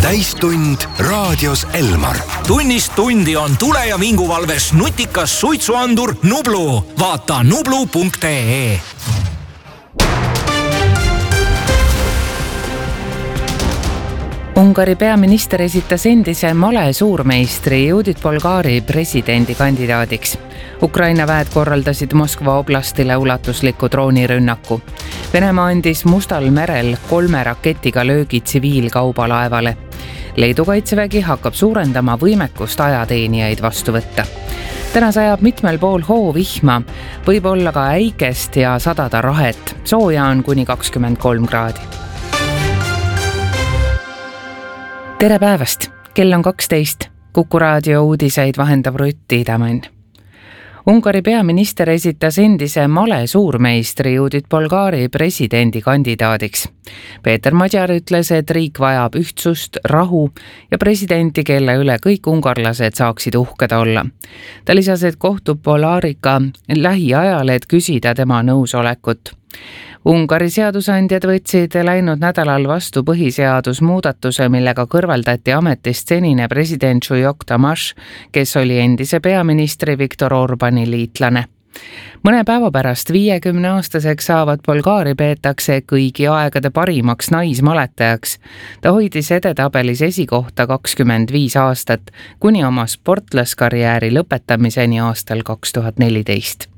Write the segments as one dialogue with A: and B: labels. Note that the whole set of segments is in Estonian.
A: täistund raadios Elmar.
B: Tunnist tundi on tule- ja vinguvalves nutikas suitsuandur Nublu. Vaata nublu.ee.
C: Ungari peaminister esitas endise male suurmeistri Judith Bolgari presidendikandidaadiks. Ukraina väed korraldasid Moskva oblastile ulatusliku droonirünnaku. Venemaa andis Mustal merel 3 raketiga löögi tsiviilkaubalaevale. Leedu kaitsevägi hakkab suurendama võimekust ajateenijaid vastu võtta. Täna sajab mitmel pool hoovihma, võib olla ka äikest ja sadada rahet. Sooja on kuni 23 kraadi. Tere päevast! Kell on 12. Kuku raadio uudiseid vahendab Rutt Tiidemann. Ungari peaminister esitas endise male suurmeistri Judith Bolgari presidendikandidaadiks. Peeter Madjar ütles, et riik vajab ühtsust, rahu ja presidenti, kelle üle kõik ungarlased saaksid uhked olla. Ta lisas, et kohtub Bolgariga lähiajal, et küsida tema nõusolekut. Ungari seadusandjad võtsid läinud nädalal vastu põhiseadusmuudatuse, millega kõrvaldati ametist senine president Žujok Tamaš, kes oli endise peaministri Viktor Orbani liitlane. Mõne päeva pärast 50-aastaseks saavat Bolgari peetakse kõigi aegade parimaks naismaletajaks. Ta hoidis edetabelis esikohta 25 aastat, kuni oma sportlaskarjääri lõpetamiseni aastal 2014.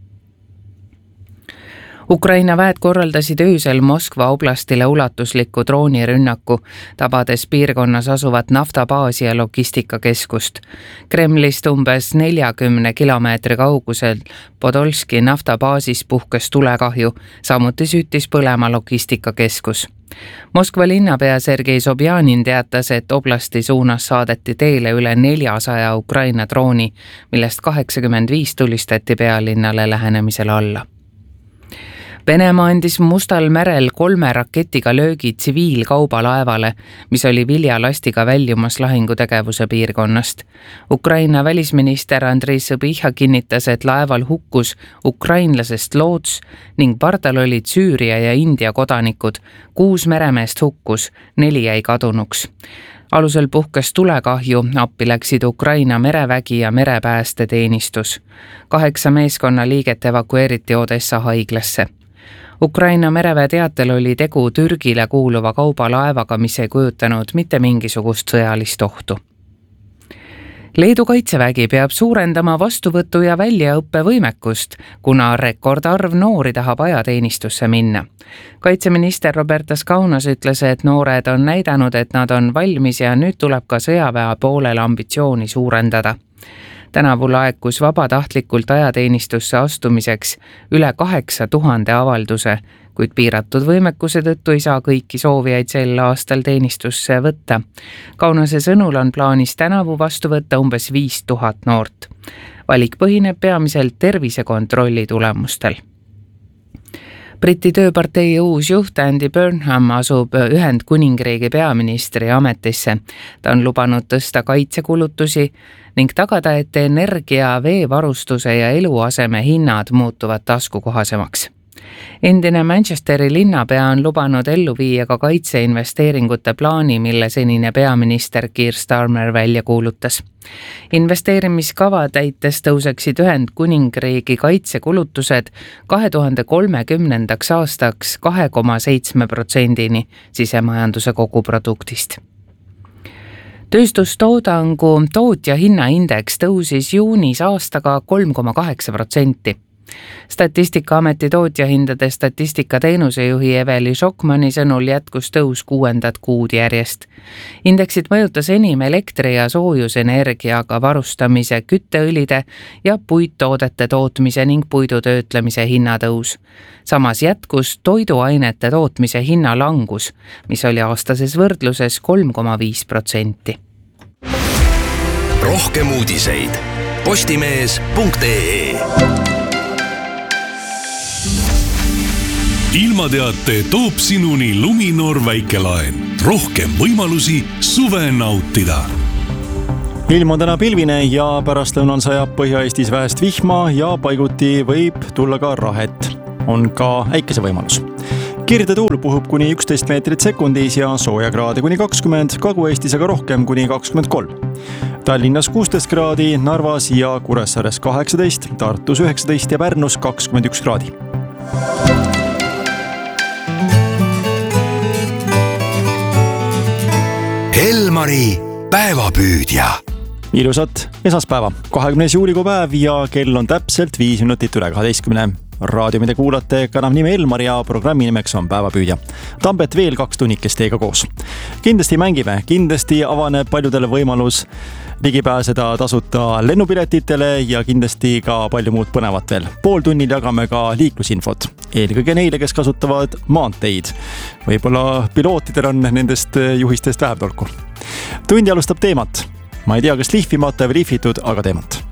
C: Ukraina väed korraldasid öösel Moskva oblastile ulatusliku droonirünnaku, tabades piirkonnas asuvat naftabaasi ja logistikakeskust. Kremlist umbes 40 kilomeetri kaugusel Podolski naftabaasis puhkes tulekahju, samuti süttis põlema logistikakeskus. Moskva linnapea Sergei Sobjanin teatas, et oblasti suunas saadeti teele üle 400 Ukraina drooni, millest 85 tulistati pealinnale lähenemisel alla. Venemaa andis Mustal merel 3 raketiga löögi tsiviilkaubalaevale, mis oli viljalastiga väljumas lahingutegevuse piirkonnast. Ukraina välisminister Andrei Sõbihha kinnitas, et laeval hukkus ukrainlasest loots ning pardal olid Süüria ja India kodanikud. 6 meremeest hukkus, 4 jäi kadunuks. Alusel puhkes tulekahju, appi läksid Ukraina merevägi ja merepäästeteenistus. 8 meeskonna liiget evakueeriti Odessa haiglasse. Ukraina mereväe teatel oli tegu Türgile kuuluva kaubalaevaga, mis ei kujutanud mitte mingisugust sõjalist ohtu. Leedu kaitsevägi peab suurendama vastuvõtu- ja väljaõppevõimekust, kuna rekordarv noori tahab ajateenistusse minna. Kaitseminister Robertas Kaunas ütles, et noored on näidanud, et nad on valmis ja nüüd tuleb ka sõjaväe poolel ambitsiooni suurendada. Tänavu laekus vabatahtlikult ajateenistusse astumiseks üle 8000 avalduse, kuid piiratud võimekuse tõttu ei saa kõiki soovijaid sel aastal teenistusse võtta. Kaunase sõnul on plaanis tänavu vastu võtta umbes 5000 noort. Valik põhineb peamiselt tervisekontrolli tulemustel. Briti tööpartei uus juht Andy Burnham asub Ühendkuningriigi peaministri ametisse. Ta on lubanud tõsta kaitsekulutusi ning tagada, et energia, veevarustuse ja eluaseme hinnad muutuvad taskukohasemaks. Endine Manchesteri linnapea on lubanud ellu viia ka kaitseinvesteeringute plaani, mille senine peaminister Keir Starmer välja kuulutas. Investeerimiskava täites tõuseksid Ühendkuningriigi kaitsekulutused 2030. aastaks 2,7%-ni sisemajanduse koguproduktist. Tööstustoodangu tootja hinnaindeks tõusis juunis aastaga 3,8%. Statistikaameti tootjahindade statistikateenuse juhi Eveli Šokmani sõnul jätkus tõus 6. kuud järjest. Indeksit mõjutas enim elektri- ja soojusenergiaga varustamise, kütteõlide ja puittoodete tootmise ning puidutöötlemise hinnatõus. Samas jätkus toiduainete tootmise hinnalangus, mis oli aastases võrdluses 3,5%.
A: Rohkem uudiseid postimees.ee.
D: Ilmateate toob sinuni Luminor väikelaen. Rohkem võimalusi suve nautida.
E: Ilm on täna pilvine ja pärastlõunal sajab Põhja-Eestis vähest vihma ja paiguti võib tulla ka rahet. On ka äikese võimalus. Kirdetuul puhub kuni 11 meetrit sekundis ja sooja kraade kuni 20, Kagu-Eestis aga rohkem kuni 23. Tallinnas 16 kraadi, Narvas ja Kuressaares 18, Tartus 19 ja Pärnus 21 kraadi.
A: Elmari päevapüüdja.
E: Ilusat esmaspäeva, 20. juulikuu päev ja kell on täpselt 5 minutit üle 12. Raadio, mida kuulate, kannab nime Elmar ja programmi nimeks on Päevapüüdja. Tambet veel 2 tunnikest teiega koos. Kindlasti mängime, kindlasti avaneb paljudele võimalus ligi pääseda tasuta lennupiletitele ja kindlasti ka palju muud põnevat veel. Pool tunnil jagame ka liiklusinfot. Eelkõige neile, kes kasutavad maanteid. Võib-olla pilootidel on nendest juhistest vähem tolku. Tundi alustab teemat. Ma ei tea, kas lihvimata või lihvitud, aga teemat.